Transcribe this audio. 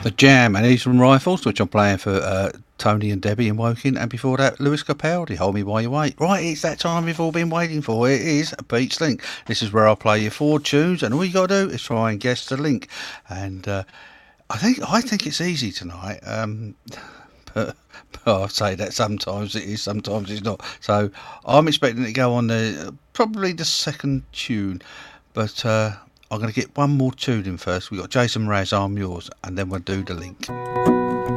The Jam and Eastern Rifles, which I'm playing for Tony and Debbie in Woking, and before that, Lewis Capaldi, Hold Me While You Wait. Right, it's that time we've all been waiting for. It is Beats Link. This is where I'll play you 4 tunes, and all you got to do is try and guess the link. And I think it's easy tonight. But I'll say that sometimes it is, sometimes it's not. So I'm expecting it to go on probably the second tune, but I'm going to get one more tune in first. We've got Jason Mraz, I'm Yours, and then we'll do the link.